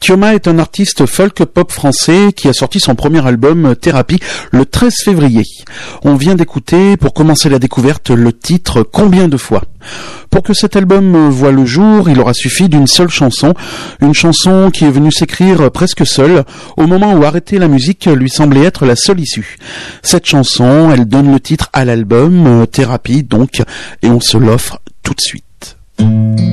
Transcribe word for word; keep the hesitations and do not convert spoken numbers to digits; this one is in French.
Tioma est un artiste folk pop français qui a sorti son premier album Thérapie le treize février. On vient d'écouter, pour commencer la découverte, le titre Combien de fois. Pour que cet album voie le jour, il aura suffi d'une seule chanson, une chanson qui est venue s'écrire presque seule, au moment où arrêter la musique lui semblait être la seule issue. Cette chanson, elle donne le titre à l'album, Thérapie donc, et on se l'offre tout de suite.